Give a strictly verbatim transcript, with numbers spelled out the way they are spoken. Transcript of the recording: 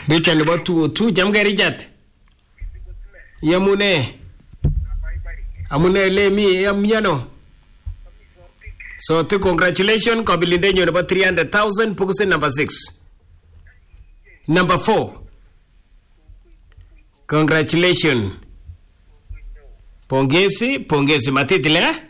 Bika nebo two oh two jamge Richard. Yamune. Amune le mi yamiano. So to congratulations Kobilindenyo about three hundred thousand Pukusen number six. Number four. Congratulations. Pongezi, pongezi matitile.